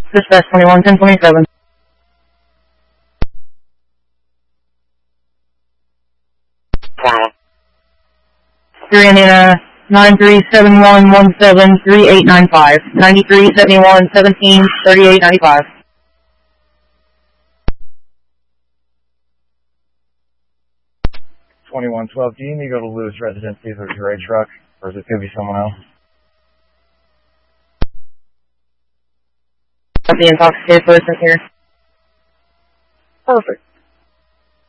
Dispatch 21, 1027. Three Indiana 9371173895. 9371173895. 2112, do you need to go to Lewis Residence, see if there's a raid truck, or is it going to be someone else? The intoxicated person here. Perfect.